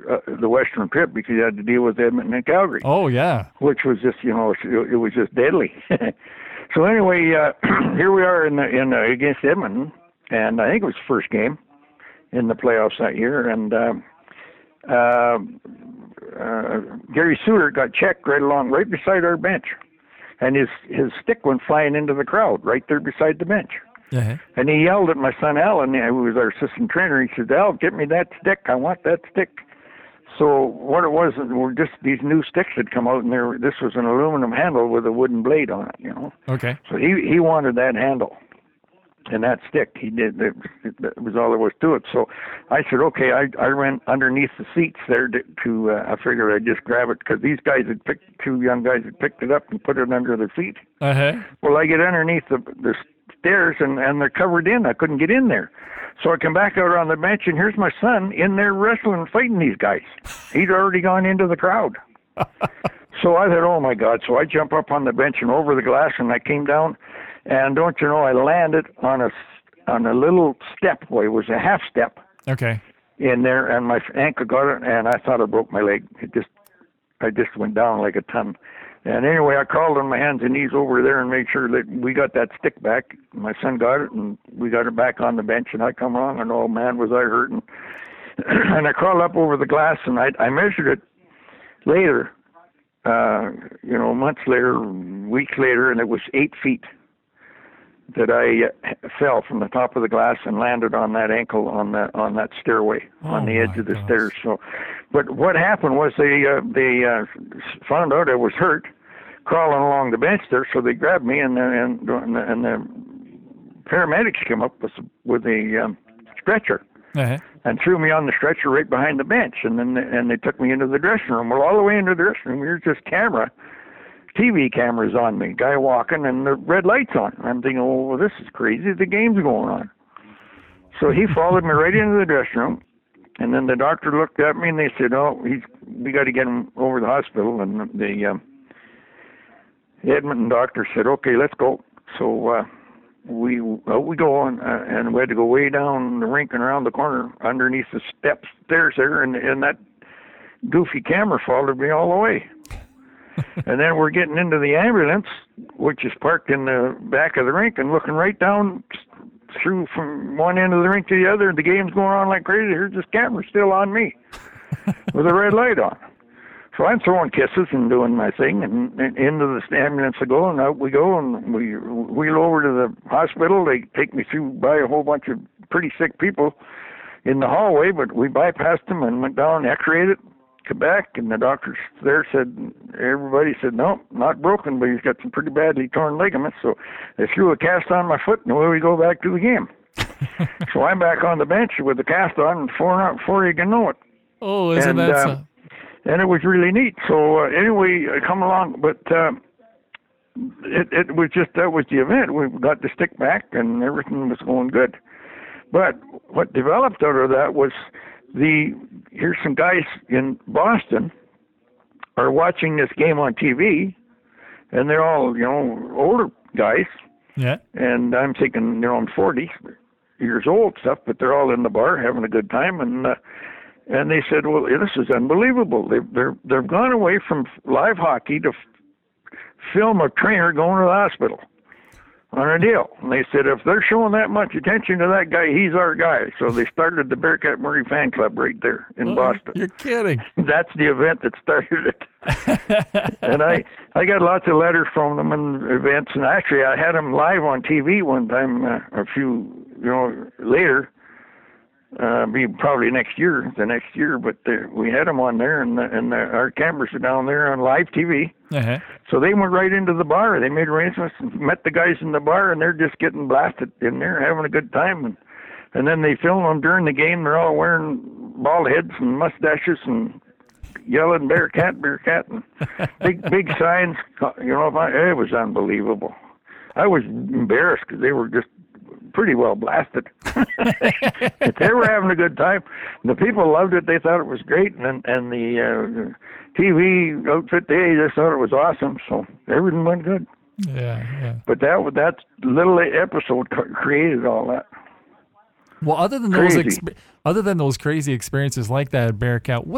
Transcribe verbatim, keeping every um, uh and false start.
uh, the Western trip because you had to deal with Edmonton and Calgary. Oh, yeah. Which was just, you know, it was just deadly. So anyway, uh, here we are in the, in uh, against Edmonton, and I think it was the first game in the playoffs that year, and uh, uh, uh, Gary Suter got checked right along, right beside our bench, and his his stick went flying into the crowd right there beside the bench. Uh-huh. And he yelled at my son Alan, who was our assistant trainer. He said, "Al, get me that stick. I want that stick." So what it was were just these new sticks had come out, and there this was an aluminum handle with a wooden blade on it, you know. Okay. So he he wanted that handle and that stick. He did. That, that was all there was to it. So I said, okay. I I ran underneath the seats there to. to uh, I figured I'd just grab it because these guys had picked two young guys had picked it up and put it under their feet. Uh huh. Well, I get underneath the the stairs and and they're covered in. I couldn't get in there. So I come back out on the bench, and here's my son in there wrestling and fighting these guys. He'd already gone into the crowd. So I thought, oh, my God. So I jump up on the bench and over the glass, and I came down. And don't you know, I landed on a, on a little step. Well, it was a half step. Okay. In there, and my ankle got it, and I thought I broke my leg. It just, I just went down like a ton. And anyway, I crawled on my hands and knees over there and made sure that we got that stick back. My son got it, and we got it back on the bench. And I come along, and oh, man, was I hurting. And I crawled up over the glass, and I, I measured it later, uh, you know, months later, weeks later, and it was eight feet that I uh, fell from the top of the glass and landed on that ankle on that on that stairway oh on the edge of the gosh. stairs. So, but what happened was they uh, they uh, found out I was hurt, crawling along the bench there. So they grabbed me and and and the, and the paramedics came up with with a um, stretcher uh-huh. and threw me on the stretcher right behind the bench. And then and they took me into the dressing room. Well, all the way into the dressing room, here's this camera. T V cameras on me, guy walking, and the red lights on. I'm thinking, oh, well, this is crazy. The game's going on. So he followed me right into the dressing room, and then the doctor looked at me, and they said, oh, he's we got to get him over to the hospital. And the um, Edmonton doctor said, okay, let's go. So uh, we uh, we go on, uh, and we had to go way down the rink and around the corner underneath the steps, stairs there, and, and that goofy camera followed me all the way. And then we're getting into the ambulance, which is parked in the back of the rink, and looking right down through from one end of the rink to the other. The game's going on like crazy. Here's this camera still on me with a red light on. So I'm throwing kisses and doing my thing, and, and into the ambulance I go, and out we go, and we wheel over to the hospital. They take me through by a whole bunch of pretty sick people in the hallway, but we bypassed them and went down, x-rayed it. Quebec, and the doctors there said, everybody said, no, not broken, but he's got some pretty badly torn ligaments. So they threw a cast on my foot, and away we go back to the game. So I'm back on the bench with the cast on, and before, before you can know it. Oh, isn't and, that uh, so? And it was really neat. So uh, anyway, I come along, but uh, it, it was just, that was the event. We got the stick back, and everything was going good. But what developed out of that was the here's some guys in Boston are watching this game on T V, and they're all, you know, older guys. Yeah. And I'm thinking, you know, I'm forty years old stuff, but they're all in the bar having a good time, and uh, and they said, well, this is unbelievable. They they're they've gone away from live hockey to f- film a trainer going to the hospital on a deal. And they said, if they're showing that much attention to that guy, he's our guy. So they started the Bearcat Murray fan club right there in oh, Boston. You're kidding. That's the event that started it. And I, I got lots of letters from them and events. And actually, I had them live on T V one time, uh, a few, you know, later. Uh, be probably next year, the next year, but we had them on there, and the, and the, our cameras are down there on live T V. Uh-huh. So they went right into the bar. They made arrangements and met the guys in the bar, and they're just getting blasted in there, having a good time. And and then they film them during the game. They're all wearing bald heads and mustaches and yelling "Bearcat, Bearcat," and big big signs. You know, it was unbelievable. I was embarrassed because they were just pretty well blasted. But they were having a good time. The people loved it. They thought it was great, and and the uh, T V outfit, they just thought it was awesome. So everything went good. Yeah, yeah. But that that little episode created all that. Well, other than Crazy. those, exp- other than those crazy experiences like that at Bearcat, what